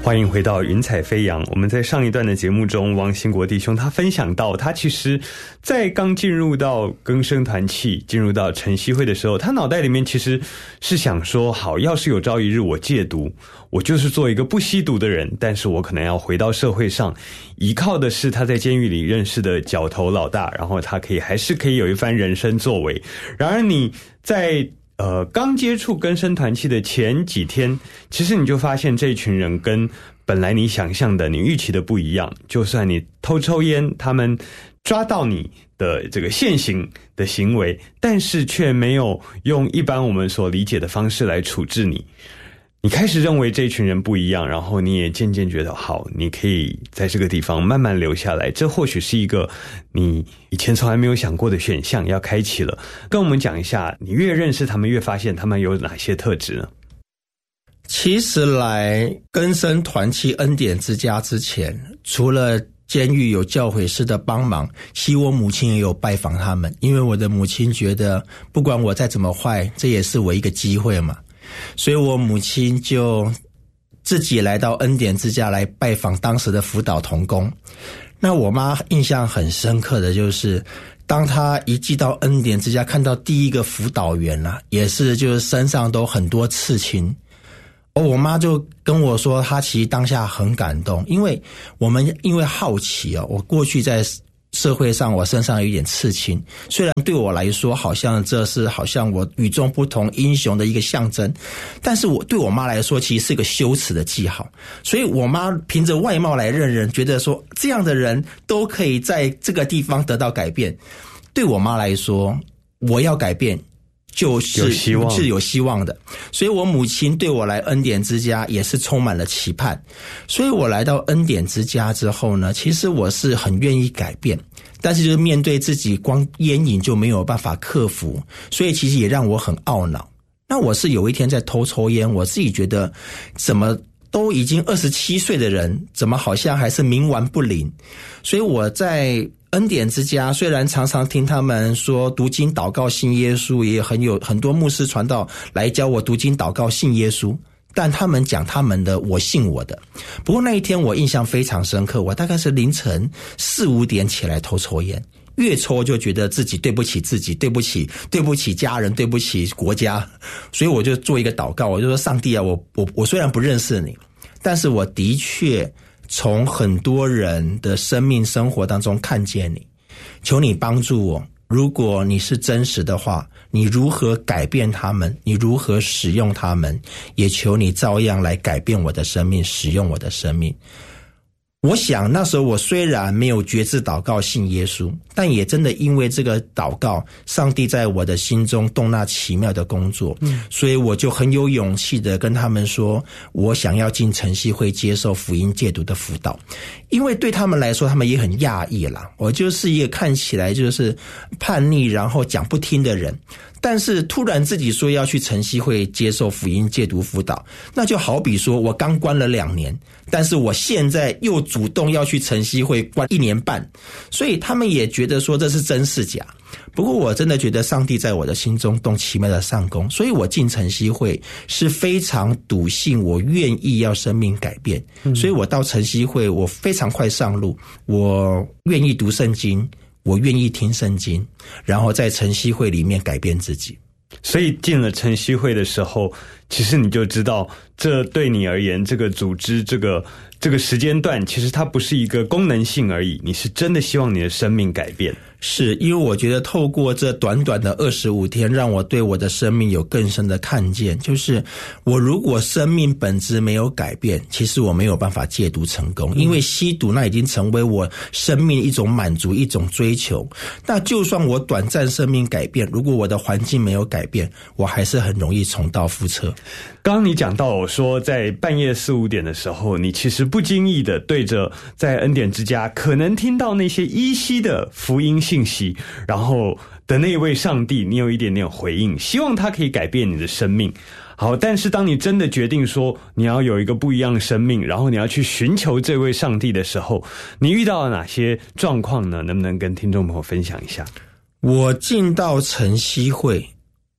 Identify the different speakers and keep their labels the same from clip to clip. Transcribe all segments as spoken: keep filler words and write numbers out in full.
Speaker 1: 欢迎回到云彩飞扬。我们在上一段的节目中，王兴国弟兄他分享到，他其实在刚进入到更生团契，进入到晨曦会的时候，他脑袋里面其实是想说，好，要是有朝一日我戒毒，我就是做一个不吸毒的人，但是我可能要回到社会上，依靠的是他在监狱里认识的角头老大，然后他可以还是可以有一番人生作为。然而你在呃，刚接触更生团契的前几天，其实你就发现这一群人跟本来你想象的、你预期的不一样。就算你偷抽烟，他们抓到你的这个现行的行为，但是却没有用一般我们所理解的方式来处置你。你开始认为这群人不一样，然后你也渐渐觉得好，你可以在这个地方慢慢留下来，这或许是一个你以前从来没有想过的选项要开启了。跟我们讲一下，你越认识他们越发现他们有哪些特质呢？
Speaker 2: 其实来更生团契恩典之家之前，除了监狱有教诲师的帮忙，其实我母亲也有拜访他们，因为我的母亲觉得不管我再怎么坏，这也是我一个机会嘛，所以我母亲就自己来到恩典之家来拜访当时的辅导同工。那我妈印象很深刻的就是，当她一进到恩典之家，看到第一个辅导员啊，也是就是身上都很多刺青。哦，我妈就跟我说，她其实当下很感动，因为我们因为好奇哦，我过去在社会上我身上有一点刺青，虽然对我来说好像这是好像我与众不同英雄的一个象征，但是我对我妈来说其实是个羞耻的记号。所以我妈凭着外貌来认人，觉得说这样的人都可以在这个地方得到改变。对我妈来说，我要改变就是
Speaker 1: 有希望，
Speaker 2: 是有希望的。所以我母亲对我来恩典之家也是充满了期盼。所以我来到恩典之家之后呢，其实我是很愿意改变，但是就是面对自己光烟瘾就没有办法克服，所以其实也让我很懊恼。那我是有一天在偷抽烟，我自己觉得怎么都已经二十七岁的人，怎么好像还是冥顽不灵。所以我在恩典之家虽然常常听他们说读经祷告信耶稣，也很有很多牧师传道来教我读经祷告信耶稣，但他们讲他们的，我信我的。不过那一天我印象非常深刻，我大概是凌晨四五点起来偷抽烟，越抽就觉得自己对不起自己，对不起对不起家人，对不起国家。所以我就做一个祷告，我就说上帝啊，我我我虽然不认识你，但是我的确从很多人的生命生活当中看见你，求你帮助我，如果你是真实的话，你如何改变他们，你如何使用他们，也求你照样来改变我的生命，使用我的生命。我想那时候我虽然没有决志祷告信耶稣，但也真的因为这个祷告，上帝在我的心中动那奇妙的工作、嗯、所以我就很有勇气的跟他们说，我想要进晨曦会接受福音戒毒的辅导。因为对他们来说，他们也很讶异啦，我就是一个看起来就是叛逆然后讲不听的人，但是突然自己说要去晨曦会接受福音戒毒辅导，那就好比说我刚关了两年，但是我现在又主动要去晨曦会关一年半，所以他们也觉得说这是真是假。不过我真的觉得上帝在我的心中动奇妙的上工，所以我进晨曦会是非常笃信我愿意要生命改变、嗯、所以我到晨曦会我非常快上路，我愿意读圣经，我愿意听圣经，然后在晨曦会里面改变自己。
Speaker 1: 所以进了晨曦会的时候，其实你就知道这对你而言，这个组织这个这个时间段其实它不是一个功能性而已，你是真的希望你的生命改变。
Speaker 2: 是因为我觉得透过这短短的二十五天，让我对我的生命有更深的看见，就是我如果生命本质没有改变，其实我没有办法戒毒成功，因为吸毒那已经成为我生命一种满足，一种追求。那就算我短暂生命改变，如果我的环境没有改变，我还是很容易重蹈覆辙。
Speaker 1: 刚刚你讲到我说在半夜四五点的时候，你其实不经意的对着在恩典之家可能听到那些依稀的福音信息，然后的那一位上帝，你有一点点回应，希望他可以改变你的生命。好，但是当你真的决定说你要有一个不一样的生命，然后你要去寻求这位上帝的时候，你遇到了哪些状况呢？能不能跟听众朋友分享一下？
Speaker 2: 我进到晨曦会，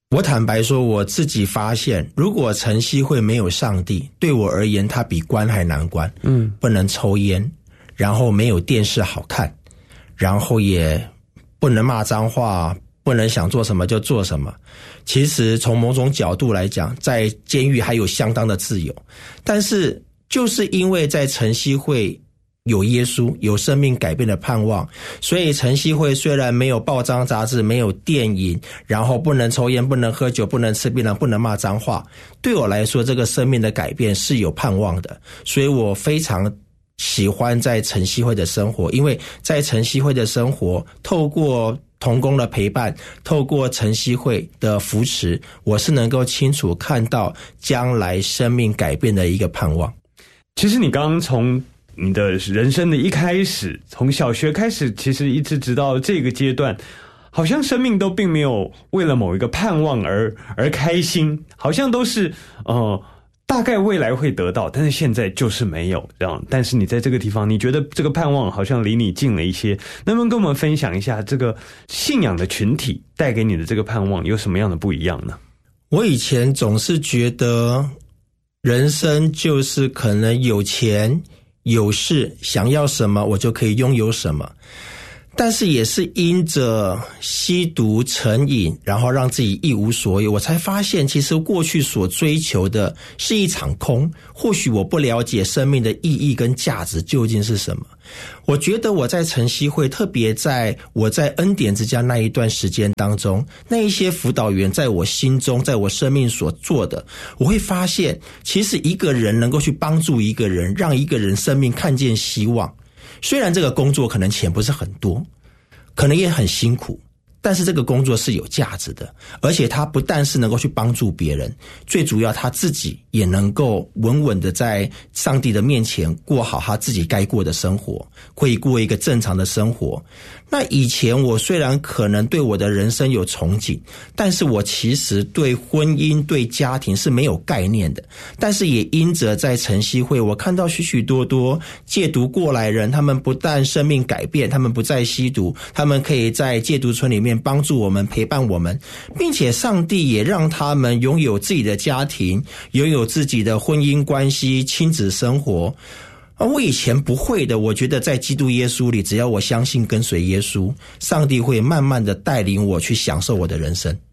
Speaker 2: 我坦白说，我自己发现，如果晨曦会没有上帝，对我而言，它比关还难关。嗯，不能抽烟，然后没有电视好看，然后也不能骂脏话，不能想做什么就做什么。其实从某种角度来讲，在监狱还有相当的自由，但是就是因为在晨曦会有耶稣，有生命改变的盼望，所以晨曦会虽然没有报章杂志，没有电影，然后不能抽烟，不能喝酒，不能吃槟榔，不能骂脏话，对我来说这个生命的改变是有盼望的，所以我非常喜欢在晨曦会的生活，因为在晨曦会的生活，透过同工的陪伴，透过晨曦会的扶持，我是能够清楚看到将来生命改变的一个盼望。
Speaker 1: 其实你刚刚从你的人生的一开始，从小学开始，其实一直直到这个阶段，好像生命都并没有为了某一个盼望而而开心，好像都是呃大概未来会得到，但是现在就是没有这样。但是你在这个地方，你觉得这个盼望好像离你近了一些，能不能跟我们分享一下这个信仰的群体带给你的这个盼望有什么样的不一样呢？
Speaker 2: 我以前总是觉得人生就是可能有钱有事，想要什么我就可以拥有什么，但是也是因着吸毒成瘾，然后让自己一无所有，我才发现其实过去所追求的是一场空，或许我不了解生命的意义跟价值究竟是什么。我觉得我在晨曦会，特别在我在恩典之家那一段时间当中，那一些辅导员在我心中，在我生命所做的，我会发现其实一个人能够去帮助一个人，让一个人生命看见希望，虽然这个工作可能钱不是很多，可能也很辛苦，但是这个工作是有价值的，而且他不但是能够去帮助别人，最主要他自己也能够稳稳的在上帝的面前过好他自己该过的生活，可以过一个正常的生活。那以前我虽然可能对我的人生有憧憬，但是我其实对婚姻对家庭是没有概念的，但是也因着在晨曦会，我看到许许多多戒毒过来人，他们不但生命改变，他们不再吸毒，他们可以在戒毒村里面帮助我们，陪伴我们，并且上帝也让他们拥有自己的家庭，拥有自己的婚姻关系，亲子生活。而我以前不会的，我觉得在基督耶稣里，只要我相信跟随耶稣，上帝会慢慢的带领我去享受我的人生。